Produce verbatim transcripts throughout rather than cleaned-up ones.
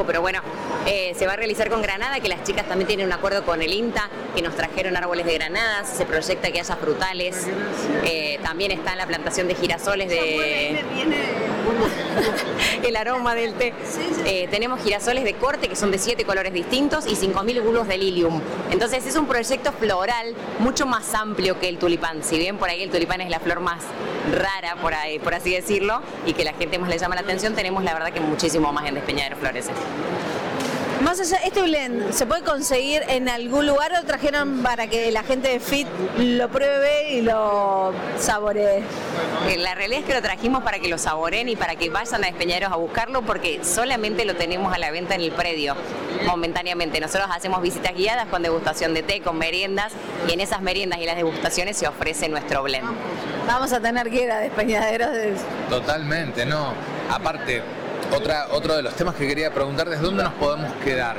pero bueno, eh, se va a realizar con granada, que las chicas también tienen un acuerdo con el INTA, que nos trajeron árboles de granadas, se proyecta que haya frutales, eh, también está la plantación de girasoles de... el aroma del té. Eh, tenemos girasoles de corte que son de siete colores distintos y cinco mil bulbos de lilium. Entonces es un proyecto floral mucho más amplio que el tulipán. Si bien por ahí el tulipán es la flor más rara, por ahí, por así decirlo, y que la gente más le llama la atención, tenemos la verdad que muchísimo más en Despeñadero Florece. Más allá, ¿este blend se puede conseguir en algún lugar o trajeron para que la gente de F I T lo pruebe y lo saboree? La realidad es que lo trajimos para que lo saboreen y para que vayan a Despeñaderos a buscarlo, porque solamente lo tenemos a la venta en el predio, momentáneamente. Nosotros hacemos visitas guiadas con degustación de té, con meriendas, y en esas meriendas y las degustaciones se ofrece nuestro blend. Vamos a tener que ir a Despeñaderos. De... Totalmente, no. Aparte, Otra, otro de los temas que quería preguntar, ¿desde dónde nos podemos quedar?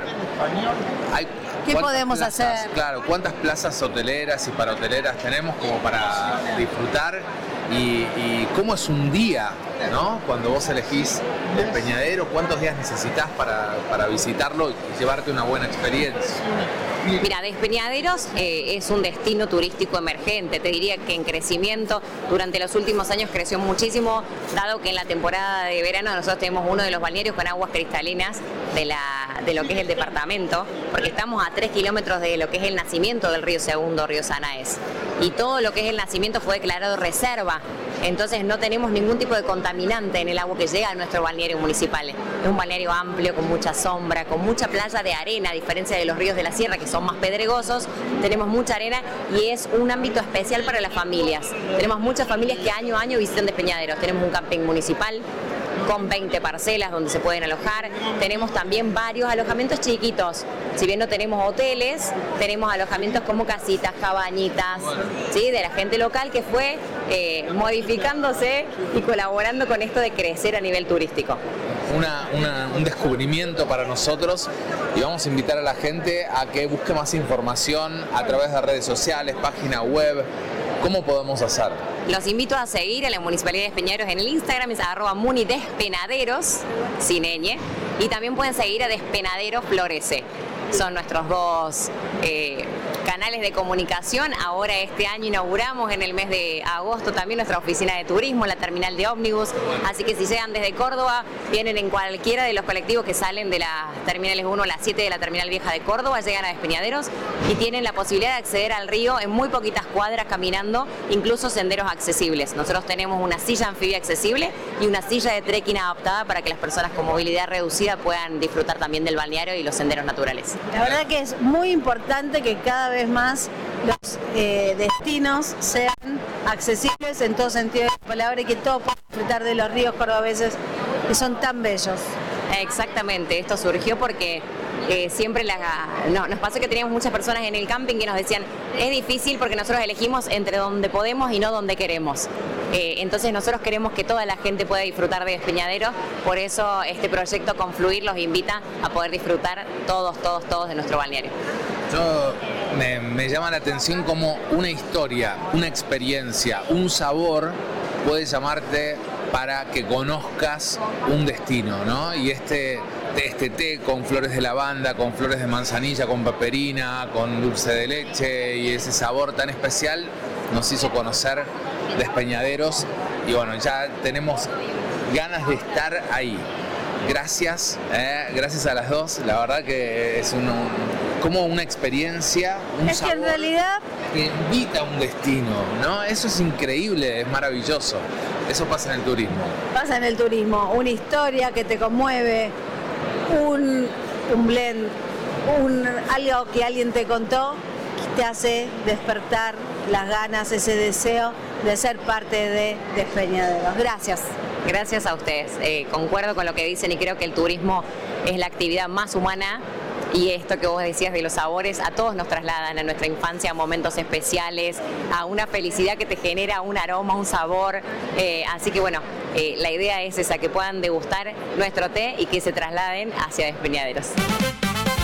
Hay, ¿Qué podemos plazas, hacer? Claro, ¿cuántas plazas hoteleras y parahoteleras tenemos como para disfrutar? Y, y cómo es un día, ¿no? Cuando vos elegís Despeñadero, ¿cuántos días necesitas para, para visitarlo y llevarte una buena experiencia? Mira, Despeñaderos eh, es un destino turístico emergente, te diría que en crecimiento. Durante los últimos años creció muchísimo, dado que en la temporada de verano nosotros tenemos uno de los balnearios con aguas cristalinas de, la, de lo que es el departamento, porque estamos a tres kilómetros de lo que es el nacimiento del río Segundo, río Sanaes. Y todo lo que es el nacimiento fue declarado reserva, entonces no tenemos ningún tipo de contaminante en el agua que llega a nuestro balneario municipal. Es un balneario amplio, con mucha sombra, con mucha playa de arena, a diferencia de los ríos de la sierra, que son más pedregosos. Tenemos mucha arena y es un ámbito especial para las familias. Tenemos muchas familias que año a año visitan Despeñaderos. Tenemos un camping municipal con veinte parcelas donde se pueden alojar. Tenemos también varios alojamientos chiquitos. Si bien no tenemos hoteles, tenemos alojamientos como casitas, cabañitas, ¿sí? De la gente local que fue eh, modificándose y colaborando con esto de crecer a nivel turístico. Una, una, un descubrimiento para nosotros, y vamos a invitar a la gente a que busque más información a través de redes sociales, página web. ¿Cómo podemos hacer? Los invito a seguir a la Municipalidad de Despeñaderos en el Instagram, es arroba munidespenaderos, sin ñ, y también pueden seguir a Despeñaderos Florece. Son nuestros dos eh, canales de comunicación. Ahora este año inauguramos en el mes de agosto también nuestra oficina de turismo, la terminal de ómnibus, así que si llegan desde Córdoba, vienen en cualquiera de los colectivos que salen de las terminales uno a las siete de la terminal vieja de Córdoba, llegan a Despeñaderos y tienen la posibilidad de acceder al río en muy poquitas cuadras caminando, incluso senderos accesibles. Nosotros tenemos una silla anfibia accesible y una silla de trekking adaptada para que las personas con movilidad reducida puedan disfrutar también del balneario y los senderos naturales. La verdad que es muy importante que cada vez más los eh, destinos sean accesibles en todo sentido de la palabra y que todos puedan disfrutar de los ríos cordobeses que son tan bellos. Exactamente, esto surgió porque eh, siempre la, no, nos pasó que teníamos muchas personas en el camping que nos decían es difícil porque nosotros elegimos entre donde podemos y no donde queremos. Eh, entonces nosotros queremos que toda la gente pueda disfrutar de Despeñaderos, por eso este proyecto Confluir los invita a poder disfrutar todos, todos, todos de nuestro balneario. Yo me, me llama la atención como una historia, una experiencia, un sabor puede llamarte para que conozcas un destino, ¿no? Y este, este té con flores de lavanda, con flores de manzanilla, con peperina, con dulce de leche y ese sabor tan especial nos hizo conocer Despeñaderos y bueno, ya tenemos ganas de estar ahí. Gracias, eh, gracias a las dos, la verdad que es un, un, como una experiencia, un es sabor que en realidad que invita a un destino, ¿no? Eso es increíble, es maravilloso. Eso pasa en el turismo. Pasa en el turismo, una historia que te conmueve, un, un blend, un, algo que alguien te contó que te hace despertar las ganas, ese deseo de ser parte de Despeñaderos. Gracias. Gracias a ustedes. Eh, concuerdo con lo que dicen y creo que el turismo es la actividad más humana. Y esto que vos decías de los sabores, a todos nos trasladan a nuestra infancia, a momentos especiales, a una felicidad que te genera un aroma, un sabor. Eh, así que bueno, eh, la idea es esa, que puedan degustar nuestro té y que se trasladen hacia Despeñaderos.